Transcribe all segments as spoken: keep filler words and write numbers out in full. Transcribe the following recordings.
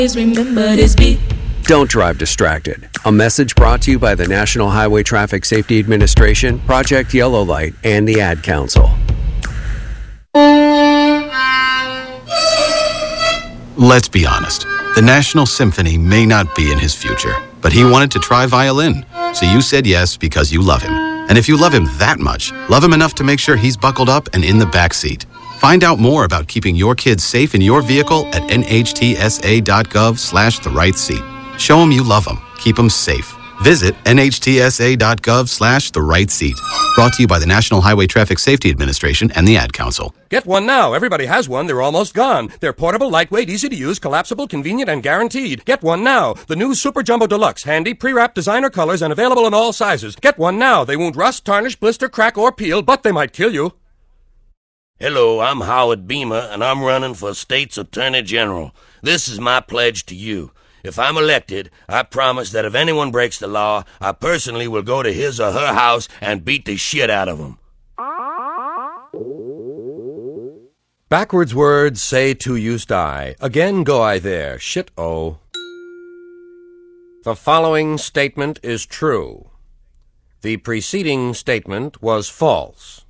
remember this beat. Don't drive distracted. A message brought to you by the National Highway Traffic Safety Administration, Project Yellow Light, and the Ad Council. Let's be honest. The National Symphony may not be in his future, but he wanted to try violin. So you said yes because you love him. And if you love him that much, love him enough to make sure he's buckled up and in the back seat. Find out more about keeping your kids safe in your vehicle at nhtsa.gov slash the right seat. Show them you love them. Keep them safe. Visit nhtsa.gov slash the right seat. Brought to you by the National Highway Traffic Safety Administration and the Ad Council. Get one now. Everybody has one. They're almost gone. They're portable, lightweight, easy to use, collapsible, convenient, and guaranteed. Get one now. The new Super Jumbo Deluxe. Handy, pre-wrapped designer colors and available in all sizes. Get one now. They won't rust, tarnish, blister, crack, or peel, but they might kill you. Hello, I'm Howard Beamer, and I'm running for state's Attorney General. This is my pledge to you. If I'm elected, I promise that if anyone breaks the law, I personally will go to his or her house and beat the shit out of them. Backwards words say to use die. Again go I there. Shit-oh. The following statement is true. The preceding statement was false.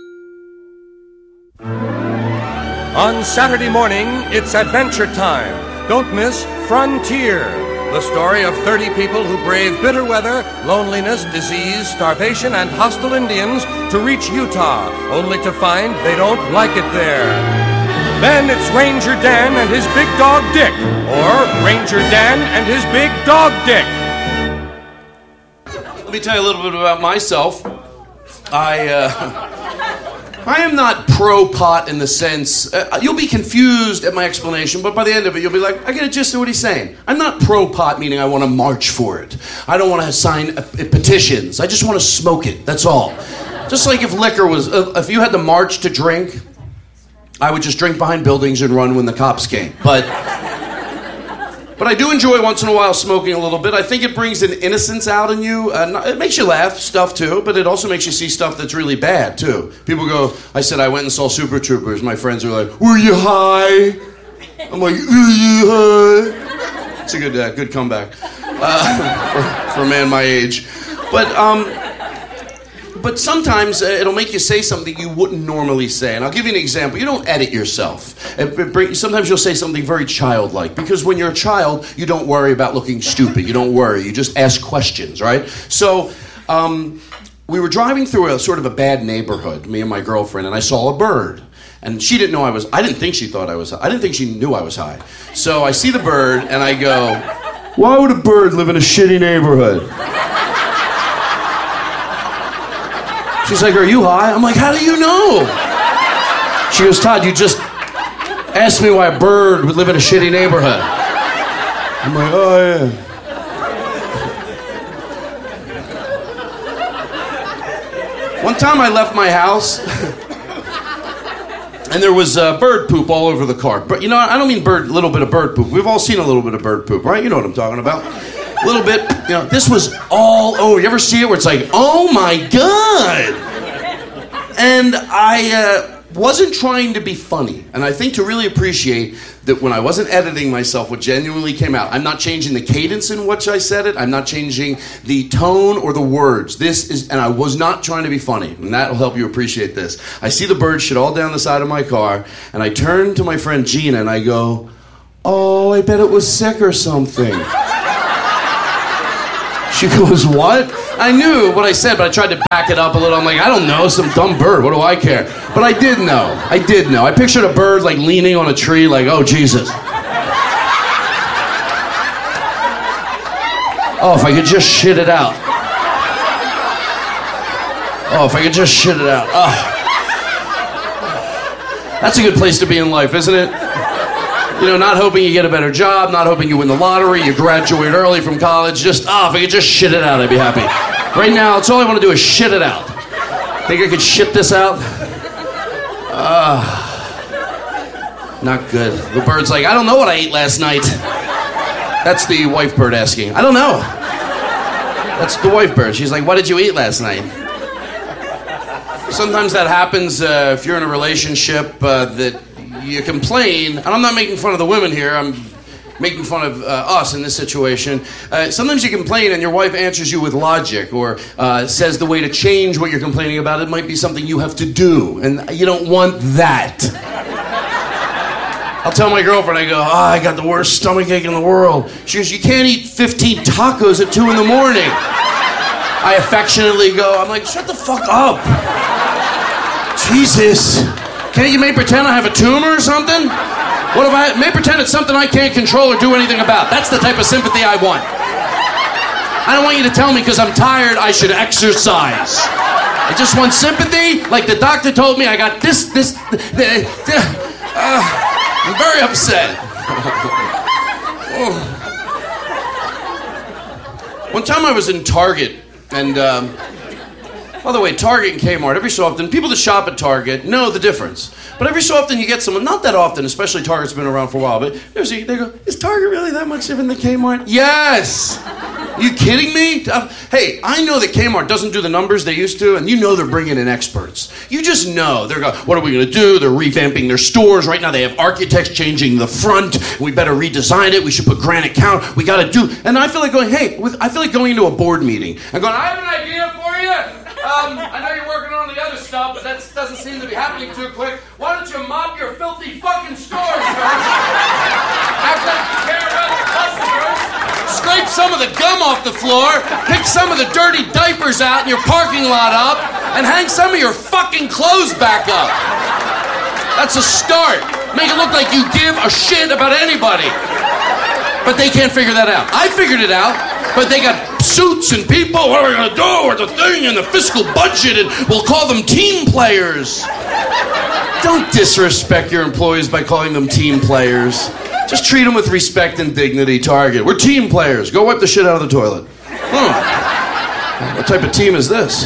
On Saturday morning, it's adventure time. Don't miss Frontier, the story of thirty people who brave bitter weather, loneliness, disease, starvation, and hostile Indians to reach Utah, only to find they don't like it there. Then it's Ranger Dan and his big dog Dick, or Ranger Dan and his big dog Dick. Let me tell you a little bit about myself. I, uh... I am not pro-pot in the sense, uh, you'll be confused at my explanation, but by the end of it, you'll be like, I get a gist of what he's saying. I'm not pro-pot, meaning I want to march for it. I don't want to sign uh, petitions. I just want to smoke it, that's all. Just like if liquor was, uh, if you had to march to drink, I would just drink behind buildings and run when the cops came. But, but I do enjoy once in a while smoking a little bit. I think it brings an innocence out in you. Uh, it makes you laugh, stuff too, but it also makes you see stuff that's really bad too. People go, I said I went and saw Super Troopers. My friends are like, were you high? I'm like, were you high? It's a good, uh, good comeback uh, for, for a man my age. But, um... But sometimes uh, it'll make you say something you wouldn't normally say. And I'll give you an example. You don't edit yourself. It, it bring, sometimes you'll say something very childlike. Because when you're a child, you don't worry about looking stupid. You don't worry. You just ask questions, right? So um, we were driving through a sort of a bad neighborhood, me and my girlfriend, and I saw a bird. And she didn't know I was... I didn't think she thought I was... I didn't think she knew I was high. So I see the bird, and I go, why would a bird live in a shitty neighborhood? She's like, are you high? I'm like, how do you know? She goes, Todd, you just asked me why a bird would live in a shitty neighborhood. I'm like, oh, yeah. One time I left my house, and there was uh, bird poop all over the car. But you know, I don't mean bird, little bit of bird poop. We've all seen a little bit of bird poop, right? You know what I'm talking about. A little bit, you know, this was all over. You ever see it where it's like, oh my God? And I uh, wasn't trying to be funny. And I think to really appreciate that when I wasn't editing myself, what genuinely came out, I'm not changing the cadence in which I said it. I'm not changing the tone or the words. This is, and I was not trying to be funny. And that will help you appreciate this. I see the bird shit all down the side of my car. And I turn to my friend Gina and I go, oh, I bet it was sick or something. She goes, what? I knew what I said, but I tried to back it up a little. I'm like, I don't know, some dumb bird. What do I care? But I did know. I did know. I pictured a bird, like, leaning on a tree, like, oh, Jesus. Oh, if I could just shit it out. Oh, if I could just shit it out. Oh. That's a good place to be in life, isn't it? You know, not hoping you get a better job, not hoping you win the lottery, you graduate early from college, just, oh, if I could just shit it out, I'd be happy. Right now, that's all I want to do is shit it out. Think I could shit this out? Uh, not good. The bird's like, I don't know what I ate last night. That's the wife bird asking. I don't know. That's the wife bird. She's like, what did you eat last night? Sometimes that happens uh, if you're in a relationship uh, that you complain, and I'm not making fun of the women here, I'm making fun of uh, us in this situation. Uh, sometimes you complain and your wife answers you with logic or uh, says the way to change what you're complaining about. It might be something you have to do, and you don't want that. I'll tell my girlfriend, I go, oh, I got the worst stomachache in the world. She goes, you can't eat fifteen tacos at two in the morning. I affectionately go, I'm like, shut the fuck up. Jesus. Can't you make pretend I have a tumor or something? What if I may pretend it's something I can't control or do anything about? That's the type of sympathy I want. I don't want you to tell me because I'm tired I should exercise. I just want sympathy, like the doctor told me I got this, this, the, uh, I'm very upset. Oh. One time I was in Target, and um, by the way, Target and Kmart, every so often, people that shop at Target know the difference. But every so often you get someone, not that often, especially Target's been around for a while, but there's a, they go, is Target really that much different than Kmart? Yes! Are you kidding me? Uh, hey, I know that Kmart doesn't do the numbers they used to, and you know they're bringing in experts. You just know. They're going, what are we going to do? They're revamping their stores. Right now they have architects changing the front. We better redesign it. We should put granite count. We got to do... And I feel like going, hey, with, I feel like going into a board meeting. I'm going, I have an idea for you. Um, I know you're working on the other stuff, but that doesn't seem to be happening too quick. Why don't you mop your filthy fucking stores first? Act like you care about the customers. Scrape some of the gum off the floor, pick some of the dirty diapers out in your parking lot up, and hang some of your fucking clothes back up. That's a start. Make it look like you give a shit about anybody. But they can't figure that out. I figured it out, but they got suits and people. What are we going to do with the thing and the fiscal budget, and we'll call them team players. Don't disrespect your employees by calling them team players. Just treat them with respect and dignity. Target. We're team players. Go wipe the shit out of the toilet. Huh. What type of team is this?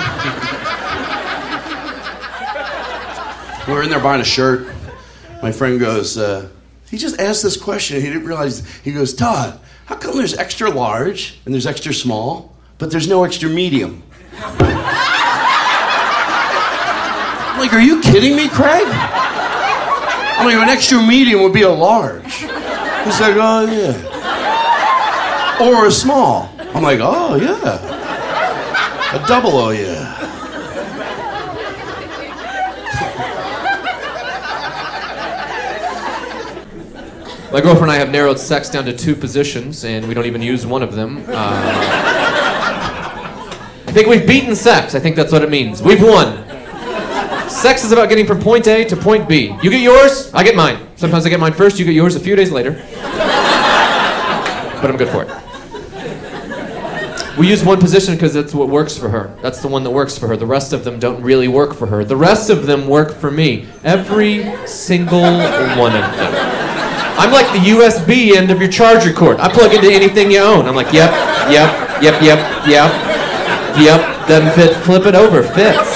We were in there buying a shirt. My friend goes, uh, he just asked this question. He didn't realize, he goes, Todd, how come there's extra large and there's extra small, but there's no extra medium? I'm like, are you kidding me, Craig? I'm like, an extra medium would be a large. He's like, oh, yeah. Or a small. I'm like, oh, yeah. A double, oh, yeah. My girlfriend and I have narrowed sex down to two positions, and we don't even use one of them. Uh, I think we've beaten sex. I think that's what it means. We've won. Sex is about getting from point A to point B. You get yours, I get mine. Sometimes I get mine first, you get yours a few days later. But I'm good for it. We use one position because that's what works for her. That's the one that works for her. The rest of them don't really work for her. The rest of them work for me. Every single one of them. I'm like the U S B end of your charger cord. I plug into anything you own. I'm like, yep, yep, yep, yep, yep, yep. Doesn't fit, flip it over, fits.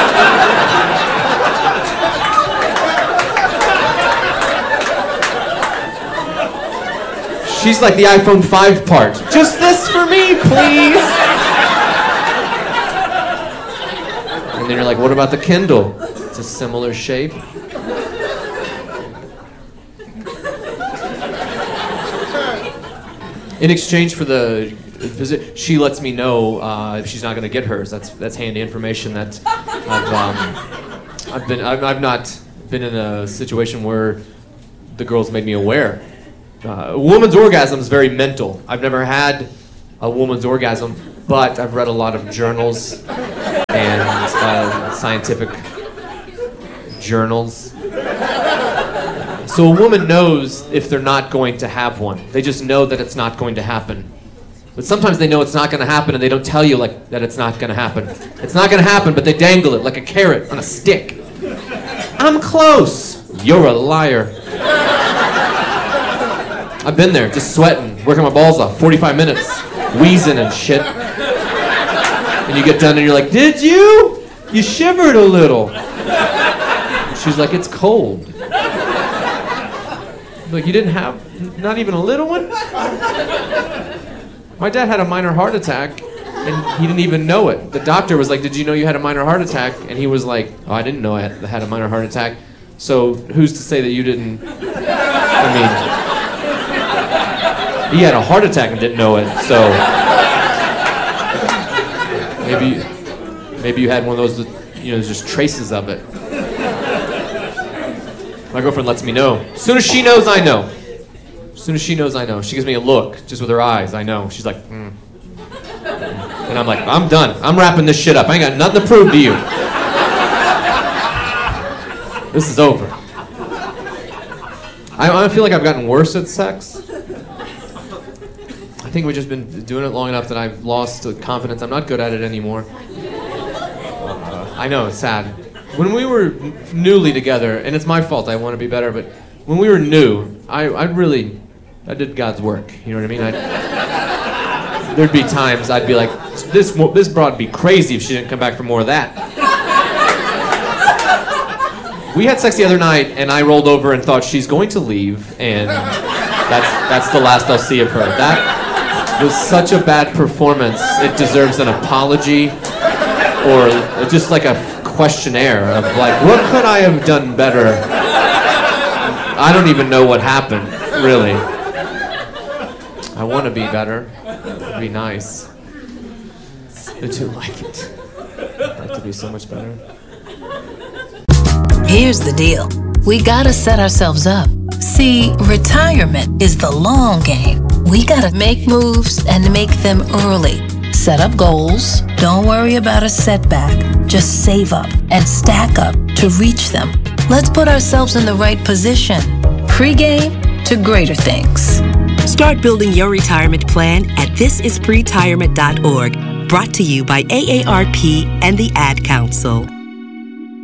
She's like the iPhone five part. Just this for me, please. And then you're like, what about the Kindle? It's a similar shape. In exchange for the, she lets me know uh, if she's not going to get hers. That's that's handy information that I've um, I've been I've, I've not been in a situation where the girl's made me aware. Uh, a woman's orgasm is very mental. I've never had a woman's orgasm, but I've read a lot of journals and uh, scientific journals. So a woman knows if they're not going to have one. They just know that it's not going to happen. But sometimes they know it's not going to happen and they don't tell you like that it's not going to happen. It's not going to happen, but they dangle it like a carrot on a stick. I'm close. You're a liar. I've been there, just sweating, working my balls off, forty-five minutes, wheezing and shit. And you get done and you're like, did you? You shivered a little. And she's like, it's cold. Like, you didn't have, not even a little one? My dad had a minor heart attack, and he didn't even know it. The doctor was like, did you know you had a minor heart attack? And he was like, oh, I didn't know I had, had a minor heart attack. So who's to say that you didn't, I mean... he had a heart attack and didn't know it, so maybe maybe you had one of those that, you know, there's just traces of it. My girlfriend lets me know. As soon as she knows, I know. As soon as she knows, I know. She gives me a look, just with her eyes, I know. She's like, hmm. And I'm like, I'm done. I'm wrapping this shit up. I ain't got nothing to prove to you. This is over. I, I feel like I've gotten worse at sex. I think we've just been doing it long enough that I've lost the confidence. I'm not good at it anymore. Uh, I know, it's sad. When we were newly together, and it's my fault, I want to be better, but when we were new, I, I really, I did God's work. You know what I mean? I'd, there'd be times I'd be like, this this broad would be crazy if she didn't come back for more of that. We had sex the other night, and I rolled over and thought she's going to leave, and that's that's the last I'll see of her. That was such a bad performance. It deserves an apology, or just like a questionnaire of like, what could I have done better? I don't even know what happened, really. I want to be better. It'd be nice. I do like it. I'd like to be so much better. Here's the deal. We gotta set ourselves up. See, retirement is the long game. We gotta make moves and make them early. Set up goals. Don't worry about a setback. Just save up and stack up to reach them. Let's put ourselves in the right position. Pre-game to greater things. Start building your retirement plan at this is pretirement dot org. Brought to you by A A R P and the Ad Council.